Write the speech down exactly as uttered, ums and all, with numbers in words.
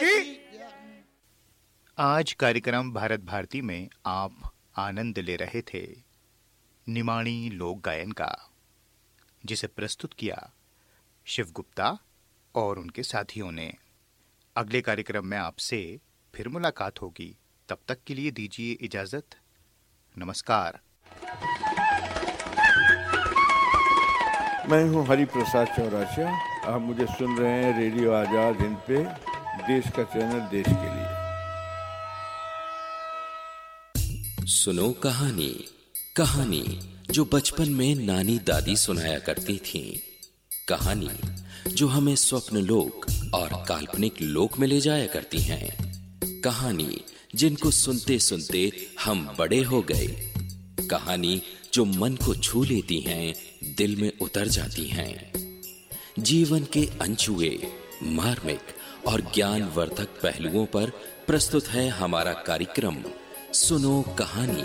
आज कार्यक्रम भारत भारती में आप आनंद ले रहे थे निमाणी लोक गायन का, जिसे प्रस्तुत किया शिव गुप्ता और उनके साथियों ने। अगले कार्यक्रम में आपसे फिर मुलाकात होगी, तब तक के लिए दीजिए इजाजत। नमस्कार। मैं हूं हरि प्रसाद चौरासिया। आप मुझे सुन रहे हैं रेडियो आजाद हिंद पे, देश का चैनल देश के लिए। सुनो कहानी, कहानी जो बचपन में नानी दादी सुनाया करती थीं। कहानी जो हमें स्वप्न लोक और काल्पनिक लोक में ले जाया करती हैं। कहानी जिनको सुनते सुनते हम बड़े हो गए। कहानी जो मन को छू लेती हैं, दिल में उतर जाती हैं। जीवन के अनछुए, मार्मिक और ज्ञानवर्धक पहलुओं पर प्रस्तुत है हमारा कार्यक्रम सुनो कहानी।